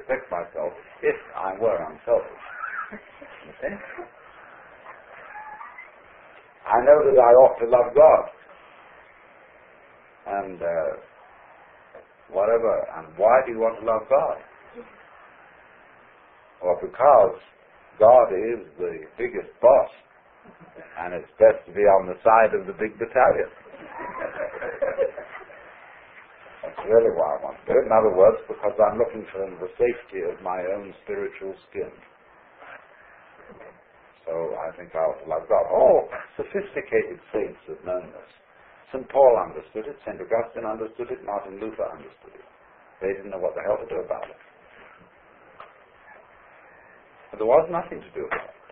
respect myself if I were unselfish. You see? I know that I ought to love God. And whatever. And why do you want to love God? Well, because God is the biggest boss, and it's best to be on the side of the big battalion. That's really why I want to do it. In other words, because I'm looking for the safety of my own spiritual skin. So I think I ought to love God. All sophisticated saints have known this. St. Paul understood it, St. Augustine understood it, Martin Luther understood it. They didn't know what the hell to do about it. But there was nothing to do about it.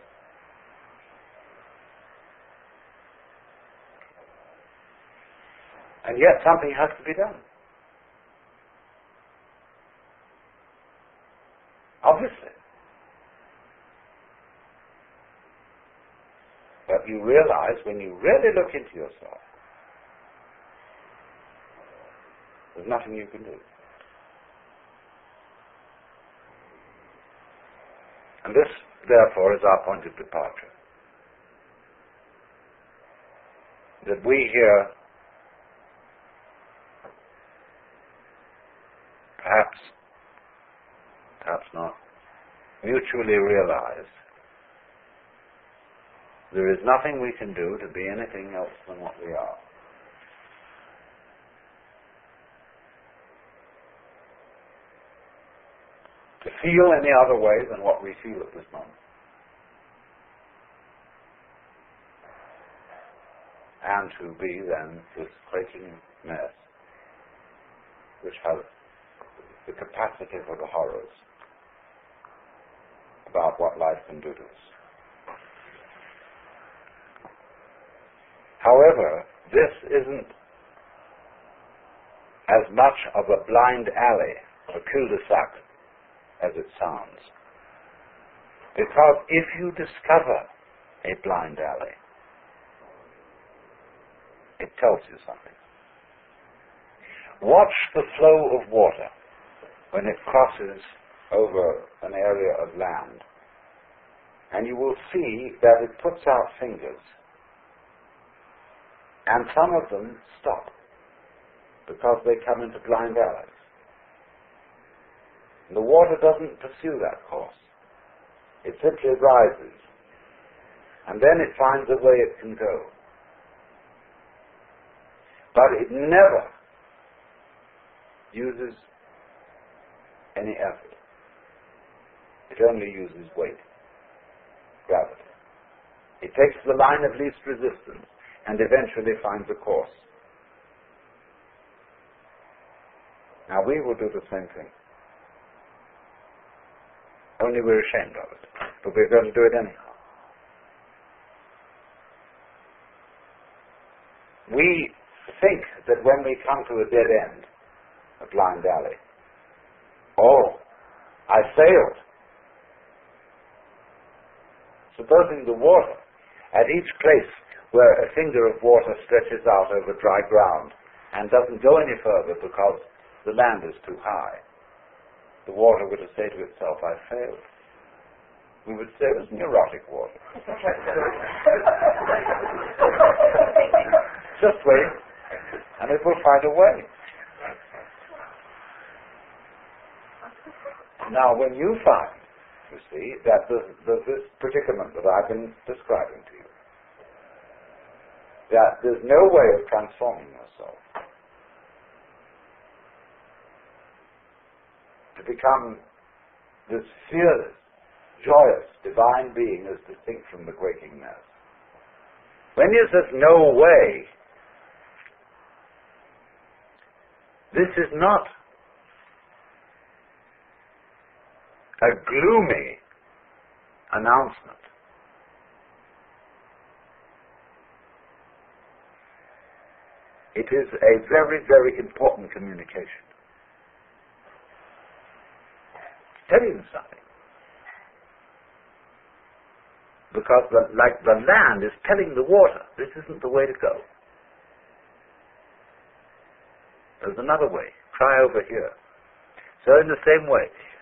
And yet something has to be done. Obviously. But you realize when you really look into yourself, there's nothing you can do. And this, therefore, is our point of departure. That we here perhaps not, mutually realize there is nothing we can do to be anything else than what we are. To feel any other way than what we feel at this moment. And to be then this quaking mess which has the capacity for the horrors about what life can do to us. However, this isn't as much of a blind alley, a cul-de-sac, as it sounds. Because if you discover a blind alley, it tells you something. Watch the flow of water when it crosses over an area of land, and you will see that it puts out fingers, and some of them stop because they come into blind alleys. The water doesn't pursue that course. It simply rises, and then it finds a way it can go. But it never uses any effort. It only uses weight, gravity. It takes the line of least resistance and eventually finds a course. Now we will do the same thing. Only we're ashamed of it. But we're going to do it anyhow. We think that when we come to a dead end, a blind alley, oh, I failed. Supposing the water, at each place where a finger of water stretches out over dry ground and doesn't go any further because the land is too high, the water would say to itself, I failed. We would say it was neurotic water. Just wait, and it will find a way. Now, when you find, you see, that there's this predicament that I've been describing to you, that there's no way of transforming yourself to become this fearless, joyous, divine being as distinct from the quaking mess. When you say no way, this is not a gloomy announcement. It is a very, very important communication. It's telling you something. Because like the land is telling the water, this isn't the way to go. There's another way. Try over here. So in the same way,